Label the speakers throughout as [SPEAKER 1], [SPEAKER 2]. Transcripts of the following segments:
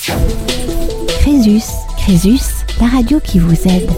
[SPEAKER 1] Crésus, la radio qui vous aide.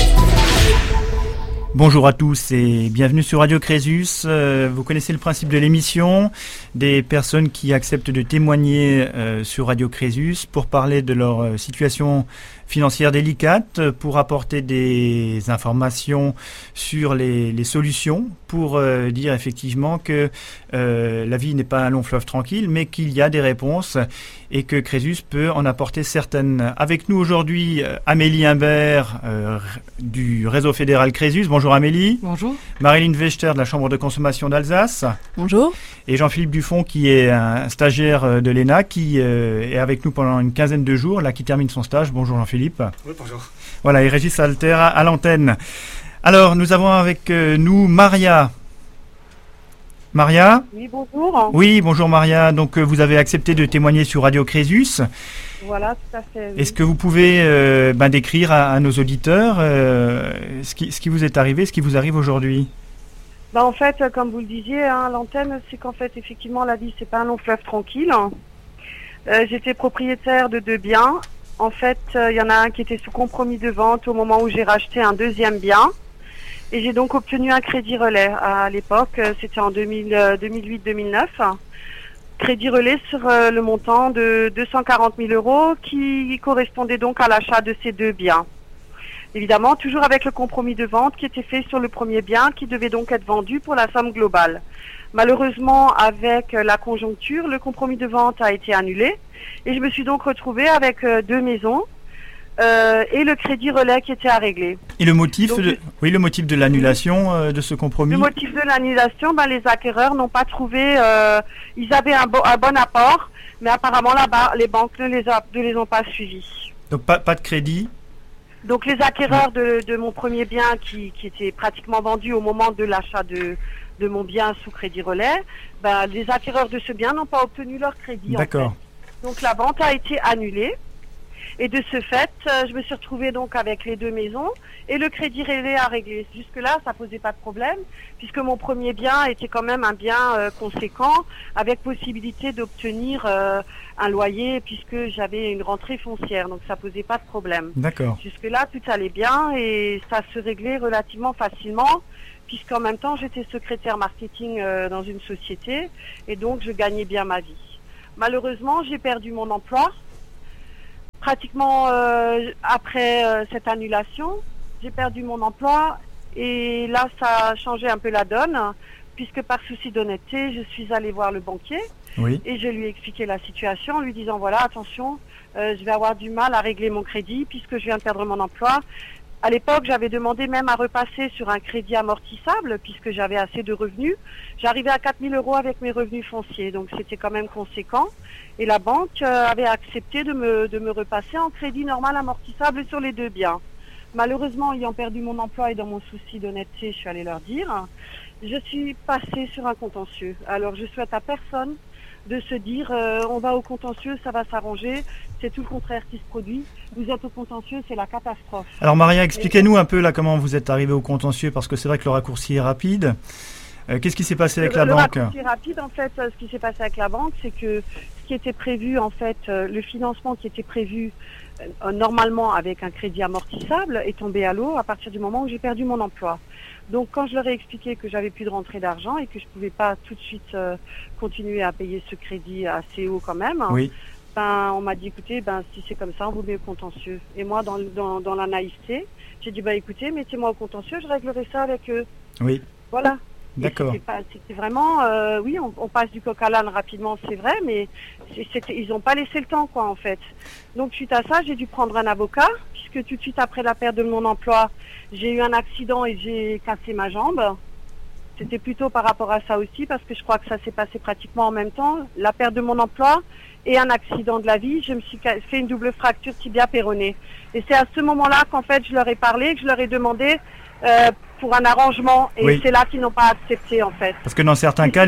[SPEAKER 2] Bonjour à tous et bienvenue sur Radio Crésus. Vous connaissez le principe de l'émission, des personnes qui acceptent de témoigner sur Radio Crésus pour parler de leur situation financière délicate, pour apporter des informations sur les solutions, pour dire effectivement que la vie n'est pas un long fleuve tranquille, mais qu'il y a des réponses et que Crésus peut en apporter certaines. Avec nous aujourd'hui, Amélie Imbert du réseau fédéral Crésus. Bonjour Amélie.
[SPEAKER 3] Bonjour.
[SPEAKER 2] Marilyn Wechter de la Chambre de consommation d'Alsace.
[SPEAKER 3] Bonjour.
[SPEAKER 2] Et Jean-Philippe Dufont qui est un stagiaire de l'ENA qui est avec nous pendant une quinzaine de jours, là qui termine son stage. Bonjour Jean-Philippe.
[SPEAKER 4] Oui, bonjour.
[SPEAKER 2] Voilà, et Régis Alter à l'antenne. Alors, nous avons avec nous Maria. Maria ?
[SPEAKER 5] Oui, bonjour.
[SPEAKER 2] Oui, bonjour Maria. Donc, vous avez accepté de témoigner sur Radio Crésus.
[SPEAKER 5] Voilà, tout à fait. Oui.
[SPEAKER 2] Est-ce que vous pouvez décrire à nos auditeurs ce qui vous est arrivé, ce qui vous arrive aujourd'hui ?
[SPEAKER 5] En fait, comme vous le disiez, à l'antenne, c'est qu'en fait, effectivement, la vie, c'est pas un long fleuve tranquille. J'étais propriétaire de 2 biens. En fait, il y en a un qui était sous compromis de vente au moment où j'ai racheté un deuxième bien. Et j'ai donc obtenu un crédit relais. À l'époque, c'était en 2008-2009. Crédit relais sur le montant de 240 000 € qui correspondait donc à l'achat de ces 2 biens. Évidemment, toujours avec le compromis de vente qui était fait sur le premier bien qui devait donc être vendu pour la somme globale. Malheureusement, avec la conjoncture, le compromis de vente a été annulé et je me suis donc retrouvée avec 2 maisons et le crédit relais qui était à régler.
[SPEAKER 2] Et le motif,
[SPEAKER 5] donc,
[SPEAKER 2] le motif de l'annulation de ce compromis ?
[SPEAKER 5] Le motif de l'annulation, les acquéreurs n'ont pas trouvé, ils avaient un bon apport, mais apparemment là-bas, les banques ne les ont pas suivis.
[SPEAKER 2] Donc pas de crédit ?
[SPEAKER 5] Donc les acquéreurs de mon premier bien qui était pratiquement vendu au moment de l'achat de mon bien sous crédit relais, les acquéreurs de ce bien n'ont pas obtenu leur crédit.
[SPEAKER 2] D'accord.
[SPEAKER 5] En fait. Donc la vente a été annulée et de ce fait, je me suis retrouvée donc avec les 2 maisons et le crédit relais à régler. Jusque-là, ça posait pas de problème puisque mon premier bien était quand même un bien conséquent avec possibilité d'obtenir un loyer puisque j'avais une rentrée foncière, donc ça posait pas de problème.
[SPEAKER 2] D'accord.
[SPEAKER 5] Jusque-là, tout allait bien et ça se réglait relativement facilement puisqu'en même temps, j'étais secrétaire marketing dans une société et donc je gagnais bien ma vie. Malheureusement, j'ai perdu mon emploi. Pratiquement après cette annulation, j'ai perdu mon emploi et là, ça a changé un peu la donne puisque par souci d'honnêteté, je suis allée voir le banquier.
[SPEAKER 2] Oui.
[SPEAKER 5] Et je lui ai expliqué la situation en lui disant voilà, attention, je vais avoir du mal à régler mon crédit puisque je viens de perdre mon emploi. À l'époque, j'avais demandé même à repasser sur un crédit amortissable puisque j'avais assez de revenus. J'arrivais à 4 000 € avec mes revenus fonciers, donc c'était quand même conséquent. Et la banque avait accepté de me repasser en crédit normal amortissable sur les 2 biens. Malheureusement, ayant perdu mon emploi et dans mon souci d'honnêteté, je suis allée leur dire, je suis passée sur un contentieux. Alors je souhaite à personne de se dire on va au contentieux, ça va s'arranger. C'est tout le contraire qui se produit. Vous êtes au contentieux, c'est la catastrophe.
[SPEAKER 2] Alors Maria, expliquez-nous un peu là comment vous êtes arrivée au contentieux parce que c'est vrai que le raccourci est rapide. Qu'est-ce qui s'est passé avec la banque ?
[SPEAKER 5] Le raccourci rapide, en fait, ce qui s'est passé avec la banque, c'est que ce qui était prévu, en fait, le financement qui était prévu normalement avec un crédit amortissable est tombé à l'eau à partir du moment où j'ai perdu mon emploi. Donc quand je leur ai expliqué que j'avais plus de rentrée d'argent et que je pouvais pas tout de suite continuer à payer ce crédit assez haut quand même,
[SPEAKER 2] oui.
[SPEAKER 5] On m'a dit écoutez, si c'est comme ça, on vous met au contentieux. Et moi, dans la naïveté, j'ai dit écoutez, mettez-moi au contentieux, je réglerai ça avec eux.
[SPEAKER 2] Oui.
[SPEAKER 5] Voilà.
[SPEAKER 2] D'accord.
[SPEAKER 5] C'était vraiment, oui, on passe du coq à l'âne rapidement, c'est vrai, mais ils n'ont pas laissé le temps, quoi, en fait. Donc, suite à ça, j'ai dû prendre un avocat, puisque tout de suite après la perte de mon emploi, j'ai eu un accident et j'ai cassé ma jambe. C'était plutôt par rapport à ça aussi, parce que je crois que ça s'est passé pratiquement en même temps. La perte de mon emploi et un accident de la vie, je me suis fait une double fracture tibia-péronée. Et c'est à ce moment-là qu'en fait, je leur ai parlé, que je leur ai demandé pour un arrangement, et oui. C'est là qu'ils n'ont pas accepté, en fait.
[SPEAKER 2] Parce que dans certains cas,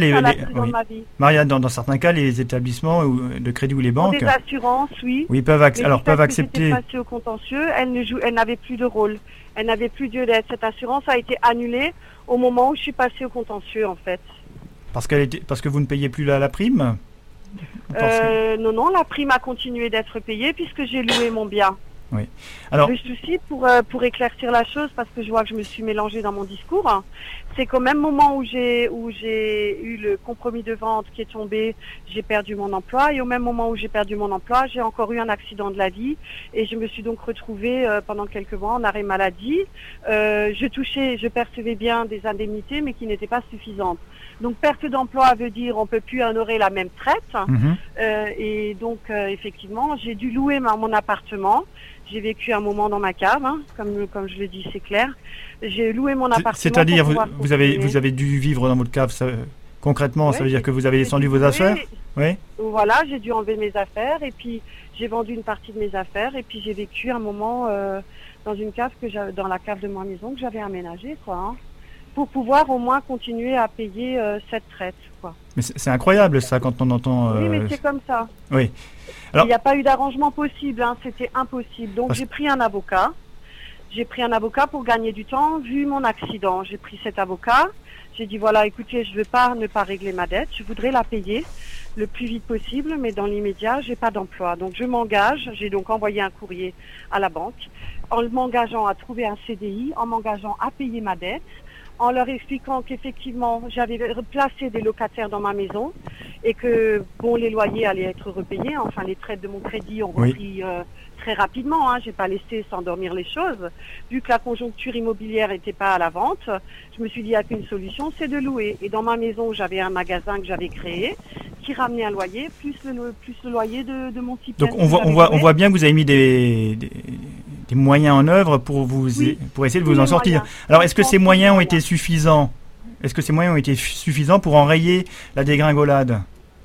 [SPEAKER 2] Maria, dans certains cas, les établissements de crédit ou les banques...
[SPEAKER 5] Des assurances, oui.
[SPEAKER 2] Oui, peuvent accepter...
[SPEAKER 5] Passée au contentieux, elle n'avait plus de rôle. Elle n'avait plus de... Cette assurance a été annulée au moment où je suis passée au contentieux, en fait.
[SPEAKER 2] Parce que vous ne payez plus la prime ?
[SPEAKER 5] Non, la prime a continué d'être payée puisque j'ai loué mon bien.
[SPEAKER 2] Oui. Alors,
[SPEAKER 5] le souci, pour éclaircir la chose, parce que je vois que je me suis mélangée dans mon discours, hein, c'est qu'au même moment où j'ai eu le compromis de vente qui est tombé, j'ai perdu mon emploi, et au même moment où j'ai perdu mon emploi, j'ai encore eu un accident de la vie, et je me suis donc retrouvée pendant quelques mois en arrêt maladie. Je percevais bien des indemnités, mais qui n'étaient pas suffisantes. Donc perte d'emploi veut dire on peut plus honorer la même traite, et donc effectivement j'ai dû louer mon appartement. J'ai vécu un moment dans ma cave, hein, comme je le dis, c'est clair. J'ai loué mon appartement.
[SPEAKER 2] C'est-à-dire, vous avez dû vivre dans votre cave, concrètement, ça veut dire que vous avez descendu vos affaires? Oui.
[SPEAKER 5] Voilà, j'ai dû enlever mes affaires, et puis j'ai vendu une partie de mes affaires, et puis j'ai vécu un moment dans une cave dans la cave de ma maison que j'avais aménagée, quoi, hein, pour pouvoir au moins continuer à payer cette traite, quoi.
[SPEAKER 2] Mais c'est incroyable ça quand on entend...
[SPEAKER 5] Oui, mais c'est comme ça.
[SPEAKER 2] Oui.
[SPEAKER 5] Alors, il n'y a pas eu d'arrangement possible, hein, c'était impossible. Donc j'ai pris un avocat. J'ai pris un avocat pour gagner du temps, vu mon accident. J'ai pris cet avocat. J'ai dit voilà, écoutez, je ne veux ne pas régler ma dette. Je voudrais la payer le plus vite possible, mais dans l'immédiat, j'ai pas d'emploi. Donc je m'engage. J'ai donc envoyé un courrier à la banque en m'engageant à trouver un CDI, en m'engageant à payer ma dette, en leur expliquant qu'effectivement, j'avais placé des locataires dans ma maison et que les loyers allaient être repayés. Enfin, les traites de mon crédit ont repris très rapidement. Hein. J'ai pas laissé s'endormir les choses. Vu que la conjoncture immobilière n'était pas à la vente, je me suis dit, il n'y a qu'une solution, c'est de louer. Et dans ma maison, j'avais un magasin que j'avais créé qui ramenait un loyer, plus le loyer de mon petit.
[SPEAKER 2] Donc on voit bien que vous avez mis des moyens en œuvre pour essayer de vous en sortir. Alors est-ce que ces moyens ont été suffisants? Est-ce que ces moyens ont été suffisants pour enrayer la dégringolade?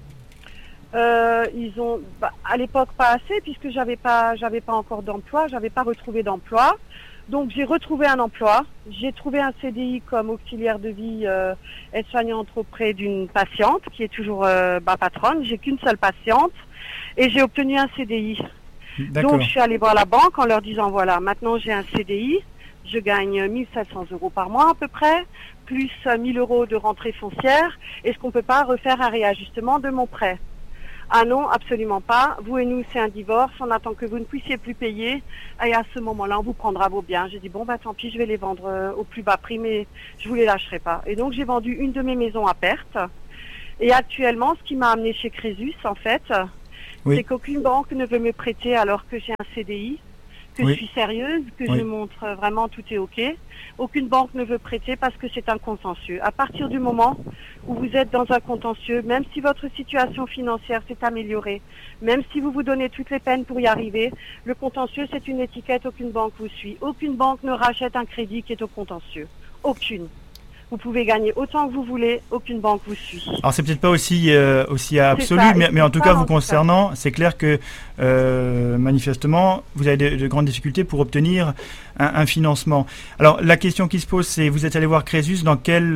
[SPEAKER 5] Ils ont, à l'époque, pas assez, puisque j'avais pas encore d'emploi, j'avais pas retrouvé d'emploi. Donc j'ai retrouvé un emploi, j'ai trouvé un CDI comme auxiliaire de vie aide-soignante auprès d'une patiente qui est toujours ma patronne. J'ai qu'une seule patiente et j'ai obtenu un CDI. Donc je suis allée voir la banque en leur disant voilà, maintenant j'ai un CDI, je gagne 1 700 € par mois à peu près, plus 1 000 € de rentrée foncière. Est-ce qu'on peut pas refaire un réajustement de mon prêt? Ah non, absolument pas. Vous et nous, c'est un divorce. On attend que vous ne puissiez plus payer. Et à ce moment-là, on vous prendra vos biens. J'ai dit, tant pis, je vais les vendre au plus bas prix, mais je vous les lâcherai pas. Et donc, j'ai vendu une de mes maisons à perte. Et actuellement, ce qui m'a amené chez Crésus, en fait, c'est qu'aucune banque ne veut me prêter alors que j'ai un CDI, que je suis sérieuse, que je montre vraiment tout est OK. Aucune banque ne veut prêter parce que c'est un contentieux. À partir du moment où vous êtes dans un contentieux, même si votre situation financière s'est améliorée, même si vous vous donnez toutes les peines pour y arriver, le contentieux c'est une étiquette, aucune banque vous suit. Aucune banque ne rachète un crédit qui est au contentieux. Aucune. Vous pouvez gagner autant que vous voulez, aucune banque vous suit.
[SPEAKER 2] Alors c'est peut-être pas aussi absolu, mais en tout cas vous concernant, c'est clair que manifestement vous avez de grandes difficultés pour obtenir un financement. Alors la question qui se pose, c'est vous êtes allé voir Crésus dans quel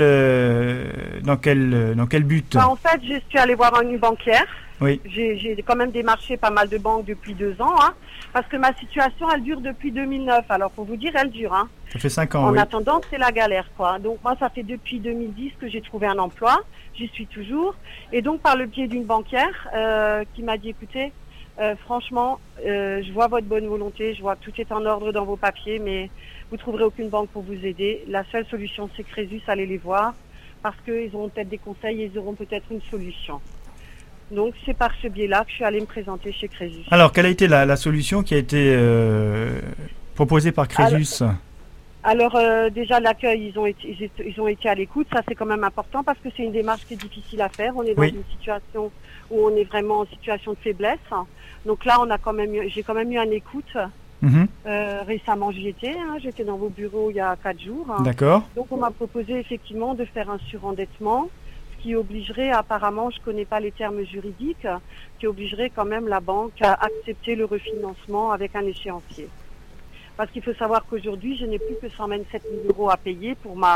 [SPEAKER 2] but?
[SPEAKER 5] En fait, je suis allée voir une banquière.
[SPEAKER 2] Oui.
[SPEAKER 5] J'ai quand même démarché pas mal de banques depuis 2 ans, hein, parce que ma situation, elle dure depuis 2009. Alors, pour vous dire, elle dure. Hein.
[SPEAKER 2] Ça fait 5 ans,
[SPEAKER 5] En attendant, c'est la galère, quoi. Donc, moi, ça fait depuis 2010 que j'ai trouvé un emploi. J'y suis toujours. Et donc, par le biais d'une banquière qui m'a dit, écoutez, franchement, je vois votre bonne volonté, je vois que tout est en ordre dans vos papiers, mais vous trouverez aucune banque pour vous aider. La seule solution, c'est Crésus, allez les voir, parce qu'ils auront peut-être des conseils et ils auront peut-être une solution. Donc c'est par ce biais-là que je suis allée me présenter chez Crésus.
[SPEAKER 2] Alors quelle a été la solution qui a été proposée par Crésus?
[SPEAKER 5] Alors déjà l'accueil, ils ont été à l'écoute, ça c'est quand même important parce que c'est une démarche qui est difficile à faire. On est dans une situation où on est vraiment en situation de faiblesse. Donc là j'ai quand même eu une écoute. Récemment j'y étais, j'étais dans vos bureaux il y a 4 jours.
[SPEAKER 2] D'accord.
[SPEAKER 5] Donc on m'a proposé effectivement de faire un surendettement, qui obligerait, apparemment, je ne connais pas les termes juridiques, qui obligerait quand même la banque à accepter le refinancement avec un échéancier. Parce qu'il faut savoir qu'aujourd'hui, je n'ai plus que 127 000 € à payer pour ma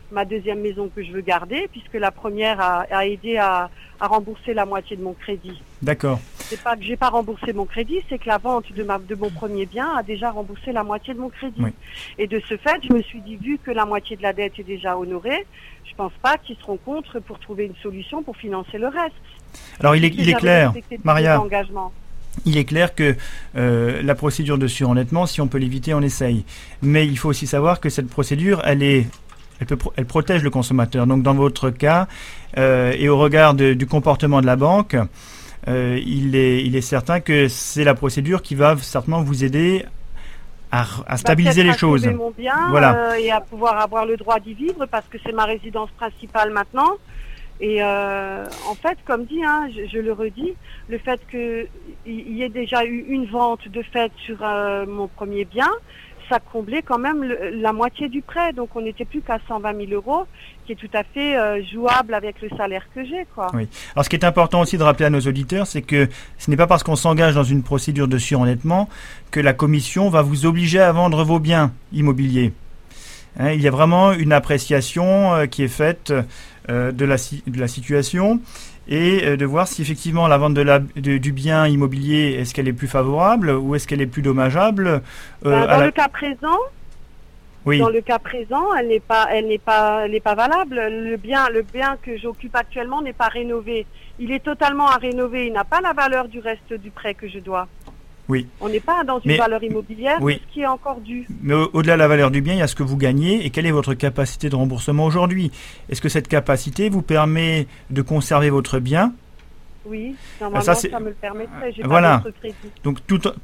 [SPEAKER 5] ma deuxième maison que je veux garder, puisque la première a aidé à rembourser la moitié de mon crédit.
[SPEAKER 2] D'accord.
[SPEAKER 5] C'est pas que j'ai pas remboursé mon crédit, c'est que la vente de mon premier bien a déjà remboursé la moitié de mon crédit.
[SPEAKER 2] Oui.
[SPEAKER 5] Et de ce fait, je me suis dit, vu que la moitié de la dette est déjà honorée, je pense pas qu'ils seront contre pour trouver une solution pour financer le reste.
[SPEAKER 2] Alors il est clair, Maria. Il est clair que la procédure de surendettement, si on peut l'éviter, on essaye. Mais il faut aussi savoir que cette procédure, elle protège le consommateur. Donc dans votre cas, et au regard du comportement de la banque, il est certain que c'est la procédure qui va certainement vous aider à stabiliser les choses.
[SPEAKER 5] Mon bien,
[SPEAKER 2] voilà.
[SPEAKER 5] Et à pouvoir avoir le droit d'y vivre parce que c'est ma résidence principale maintenant. Et en fait, comme dit, je le redis, le fait qu'il y ait déjà eu une vente de fait sur mon premier bien, ça comblait quand même la moitié du prêt. Donc on n'était plus qu'à 120 000 €, qui est tout à fait jouable avec le salaire que j'ai, quoi.
[SPEAKER 2] Oui. Alors ce qui est important aussi de rappeler à nos auditeurs, c'est que ce n'est pas parce qu'on s'engage dans une procédure de surendettement que la commission va vous obliger à vendre vos biens immobiliers. Il y a vraiment une appréciation qui est faite de la situation et de voir si effectivement la vente du bien immobilier, est-ce qu'elle est plus favorable ou est-ce qu'elle est plus dommageable
[SPEAKER 5] le cas présent.
[SPEAKER 2] Oui.
[SPEAKER 5] Dans le cas présent, elle n'est pas valable. Le bien que j'occupe actuellement n'est pas rénové. Il est totalement à rénover. Il n'a pas la valeur du reste du prêt que je dois.
[SPEAKER 2] Oui.
[SPEAKER 5] On n'est pas dans une valeur immobilière,
[SPEAKER 2] oui.
[SPEAKER 5] De ce qui est encore dû.
[SPEAKER 2] Mais au-delà de la valeur du bien, il y a ce que vous gagnez et quelle est votre capacité de remboursement aujourd'hui. Est-ce que cette capacité vous permet de conserver votre bien ?
[SPEAKER 5] Oui, normalement ça me le permettrait. J'ai
[SPEAKER 2] voilà.
[SPEAKER 5] Pas d'autre crédit.
[SPEAKER 2] Donc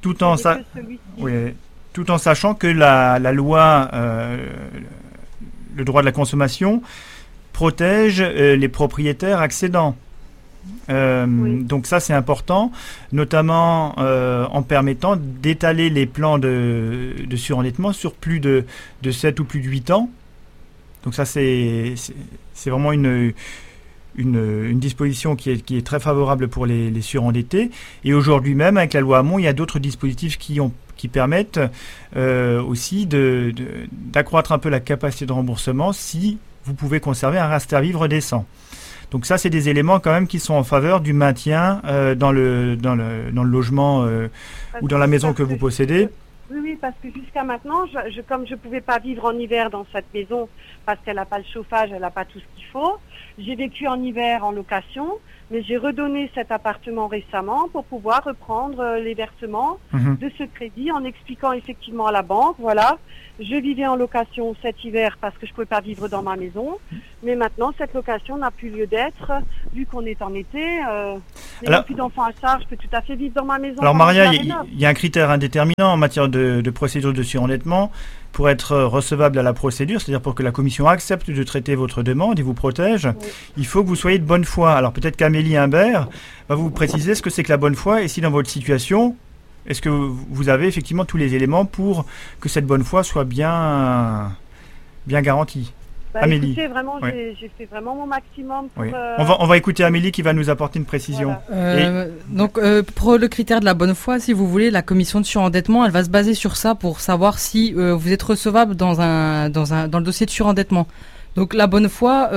[SPEAKER 2] tout en sachant que la loi, le droit de la consommation, protège les propriétaires accédants. Oui. Donc ça c'est important, notamment en permettant d'étaler les plans de surendettement sur plus de 7 ou plus de 8 ans. Donc ça c'est vraiment une disposition qui est très favorable pour les surendettés. Et aujourd'hui même, avec la loi Hamon, il y a d'autres dispositifs qui permettent aussi d'accroître un peu la capacité de remboursement si vous pouvez conserver un reste à vivre décent. Donc ça, c'est des éléments quand même qui sont en faveur du maintien dans le logement ou dans la maison que vous possédez.
[SPEAKER 5] Oui, parce que jusqu'à maintenant, comme je ne pouvais pas vivre en hiver dans cette maison parce qu'elle n'a pas le chauffage, elle n'a pas tout ce qu'il faut, j'ai vécu en hiver en location, mais j'ai redonné cet appartement récemment pour pouvoir reprendre les versements de ce crédit en expliquant effectivement à la banque, voilà, je vivais en location cet hiver parce que je ne pouvais pas vivre dans ma maison, mais maintenant cette location n'a plus lieu d'être, vu qu'on est en été, n'ayant plus d'enfants à charge, je peux tout à fait vivre dans ma maison.
[SPEAKER 2] Alors Maria, il y a un critère indéterminant en matière de procédure de surendettement pour être recevable à la procédure, c'est-à-dire pour que la commission accepte de traiter votre demande et vous protège, oui. Il faut que vous soyez de bonne foi. Alors peut-être qu'Amélie Imbert va vous préciser ce que c'est que la bonne foi et si dans votre situation, est-ce que vous avez effectivement tous les éléments pour que cette bonne foi soit bien garantie. Amélie.
[SPEAKER 5] Écoutez, vraiment, j'ai fait vraiment mon maximum pour...
[SPEAKER 2] Oui. On va écouter Amélie qui va nous apporter une précision.
[SPEAKER 3] Voilà. Donc, pour le critère de la bonne foi, si vous voulez, la commission de surendettement, elle va se baser sur ça pour savoir si vous êtes recevable dans le dossier de surendettement. Donc, la bonne foi...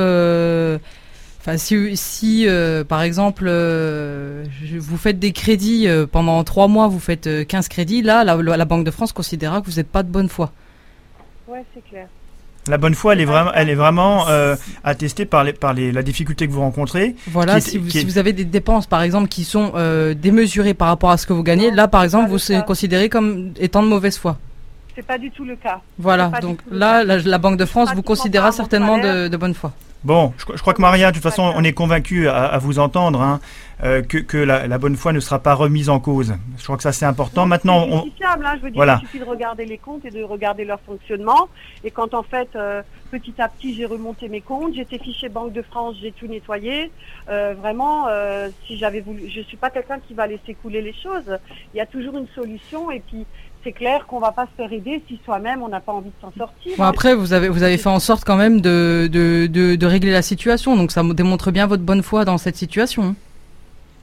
[SPEAKER 3] si par exemple, vous faites des crédits pendant 3 mois, vous faites 15 crédits, là, la Banque de France considérera que vous n'êtes pas de bonne foi.
[SPEAKER 5] Oui, c'est clair.
[SPEAKER 2] La bonne foi, elle est vraiment attestée par la difficulté que vous rencontrez.
[SPEAKER 3] Voilà, si vous avez des dépenses, par exemple, qui sont démesurées par rapport à ce que vous gagnez, là, par exemple, vous serez considéré comme étant de mauvaise foi.
[SPEAKER 5] C'est pas du tout le cas.
[SPEAKER 3] Voilà, donc là, la Banque de France vous considérera certainement de bonne foi.
[SPEAKER 2] Bon, je crois que Maria, de toute façon, on est convaincu à vous entendre que la bonne foi ne sera pas remise en cause. Je crois que ça, c'est important. Maintenant,
[SPEAKER 5] c'est justifiable, je veux dire, il suffit de regarder les comptes et de regarder leur fonctionnement. Et quand, en fait, petit à petit, j'ai remonté mes comptes, j'étais fichée Banque de France, j'ai tout nettoyé. Vraiment, si j'avais voulu... Je suis pas quelqu'un qui va laisser couler les choses. Il y a toujours une solution et puis... C'est clair qu'on va pas se faire aider si soi-même on n'a pas envie de s'en sortir.
[SPEAKER 3] Bon, après, vous avez fait en sorte quand même de régler la situation, donc ça démontre bien votre bonne foi dans cette situation.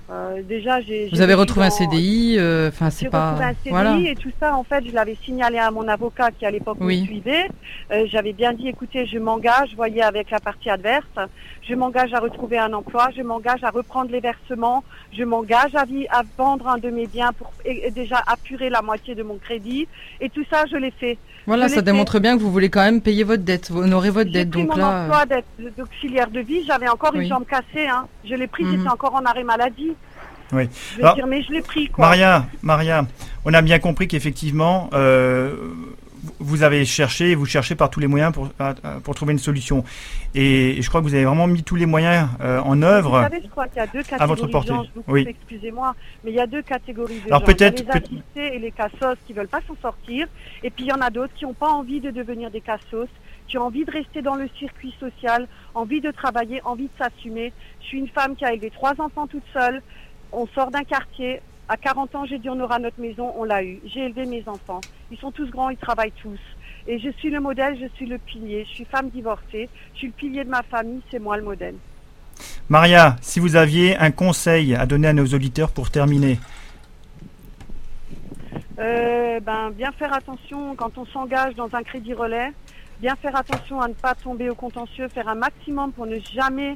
[SPEAKER 5] Déjà,
[SPEAKER 3] Vous avez retrouvé un CDI, c'est
[SPEAKER 5] pas... J'ai retrouvé un CDI
[SPEAKER 3] voilà.
[SPEAKER 5] et tout ça, en fait, je l'avais signalé à mon avocat qui, à l'époque, me suivait. J'avais bien dit, écoutez, je m'engage, voyez, avec la partie adverse, je m'engage à retrouver un emploi, je m'engage à reprendre les versements, je m'engage à vendre un de mes biens pour déjà apurer la moitié de mon crédit. Et tout ça, je l'ai fait.
[SPEAKER 3] Voilà, ça démontre bien que vous voulez quand même payer votre dette, honorer votre dette.
[SPEAKER 5] J'ai pris mon emploi d'auxiliaire de vie, j'avais encore une jambe cassée, hein. Je l'ai pris, j'étais encore en arrêt maladie.
[SPEAKER 2] Oui.
[SPEAKER 5] Je veux dire, mais je l'ai pris, quoi.
[SPEAKER 2] Maria, on a bien compris qu'effectivement, vous avez cherché, vous cherchez par tous les moyens pour trouver une solution. Et je crois que vous avez vraiment mis tous les moyens en œuvre.
[SPEAKER 5] Vous savez, je crois qu'il y a deux catégories
[SPEAKER 2] à votre portée.
[SPEAKER 5] De gens. Je vous coupe, excusez-moi, mais il y a deux catégories de
[SPEAKER 2] Alors
[SPEAKER 5] gens.
[SPEAKER 2] peut-être,
[SPEAKER 5] il y a les assistés et les cassos qui veulent pas s'en sortir. Et puis il y en a d'autres qui n'ont pas envie de devenir des cassos, qui ont envie de rester dans le circuit social, envie de travailler, envie de s'assumer. Je suis une femme qui a élevé 3 enfants toute seule. On sort d'un quartier. À 40 ans, j'ai dit on aura notre maison, on l'a eu. J'ai élevé mes enfants. Ils sont tous grands, ils travaillent tous. Et je suis le modèle, je suis le pilier. Je suis femme divorcée. Je suis le pilier de ma famille, c'est moi le modèle.
[SPEAKER 2] Maria, si vous aviez un conseil à donner à nos auditeurs pour terminer.
[SPEAKER 5] Bien faire attention quand on s'engage dans un crédit relais. Bien faire attention à ne pas tomber au contentieux, faire un maximum pour ne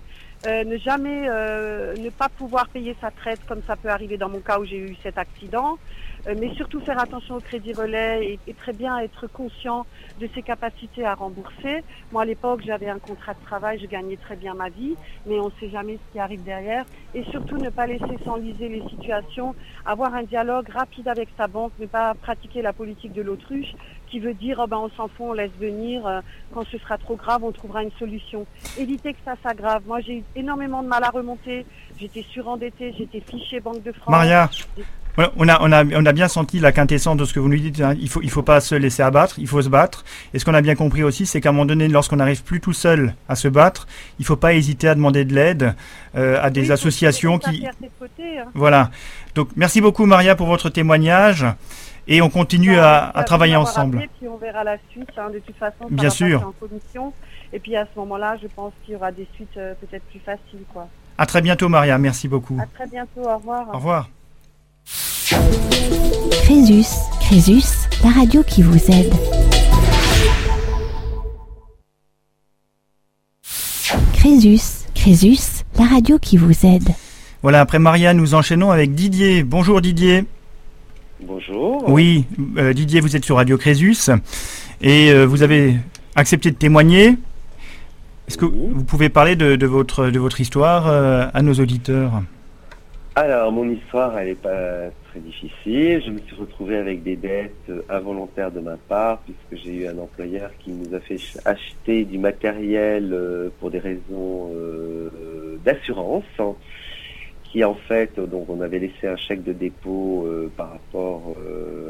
[SPEAKER 5] pas pouvoir payer sa traite, comme ça peut arriver dans mon cas où j'ai eu cet accident. Mais surtout faire attention au crédit relais et très bien être conscient de ses capacités à rembourser. Moi, à l'époque, j'avais un contrat de travail, je gagnais très bien ma vie, mais on ne sait jamais ce qui arrive derrière. Et surtout, ne pas laisser s'enliser les situations, avoir un dialogue rapide avec sa banque, ne pas pratiquer la politique de l'autruche, qui veut dire on s'en fout, on laisse venir, quand ce sera trop grave, on trouvera une solution. Éviter que ça s'aggrave. Moi, j'ai eu énormément de mal à remonter, j'étais surendettée, j'étais fichée Banque de France.
[SPEAKER 2] Maria, on a bien senti la quintessence de ce que vous nous dites, hein. Il faut pas se laisser abattre, il faut se battre. Et ce qu'on a bien compris aussi, c'est qu'à un moment donné, lorsqu'on n'arrive plus tout seul à se battre, il faut pas hésiter à demander de l'aide à des associations qui...
[SPEAKER 5] Côté, hein.
[SPEAKER 2] Voilà. Donc, merci beaucoup Maria pour votre témoignage. Et on continue à travailler ensemble.
[SPEAKER 5] Appelé, puis on verra la suite, hein, de toute façon.
[SPEAKER 2] Bien sûr.
[SPEAKER 5] En commission. Et puis à ce moment-là, je pense qu'il y aura des suites peut-être plus faciles, quoi.
[SPEAKER 2] À très bientôt Maria, merci beaucoup.
[SPEAKER 5] À très bientôt, au revoir.
[SPEAKER 2] Au revoir.
[SPEAKER 1] Crésus, la radio qui vous aide. Crésus, la radio qui vous aide.
[SPEAKER 2] Voilà, après Maria, nous enchaînons avec Didier. Bonjour Didier.
[SPEAKER 4] Bonjour.
[SPEAKER 2] Oui, Didier, vous êtes sur Radio Crésus et vous avez accepté de témoigner. Est-ce que vous pouvez parler de votre histoire à nos auditeurs ?
[SPEAKER 4] Alors, mon histoire, elle n'est pas très difficile. Je me suis retrouvé avec des dettes involontaires de ma part, puisque j'ai eu un employeur qui nous a fait acheter du matériel pour des raisons d'assurance, qui en fait, donc on avait laissé un chèque de dépôt par rapport